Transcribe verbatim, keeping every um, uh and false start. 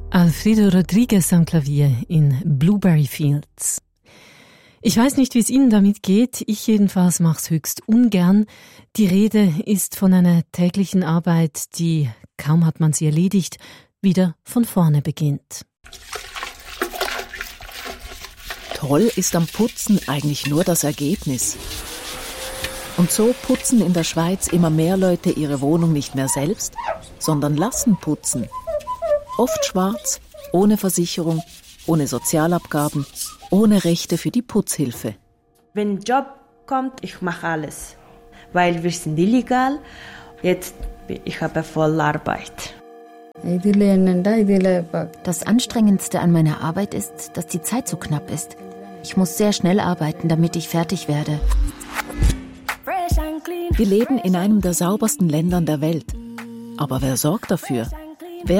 Alfredo Rodriguez am Klavier in Blueberry Fields. Ich weiß nicht, wie es Ihnen damit geht. Ich jedenfalls mache es höchst ungern. Die Rede ist von einer täglichen Arbeit, die, kaum hat man sie erledigt, wieder von vorne beginnt. Toll ist am Putzen eigentlich nur das Ergebnis. Und so putzen in der Schweiz immer mehr Leute ihre Wohnung nicht mehr selbst, sondern lassen putzen. Oft schwarz, ohne Versicherung, ohne Sozialabgaben, ohne Rechte für die Putzhilfe. Wenn ein Job kommt, ich mache alles, weil wir sind illegal. Jetzt ich habe voll Arbeit. Das Anstrengendste an meiner Arbeit ist, dass die Zeit so knapp ist. Ich muss sehr schnell arbeiten, damit ich fertig werde. Wir leben in einem der saubersten Ländern der Welt. Aber wer sorgt dafür?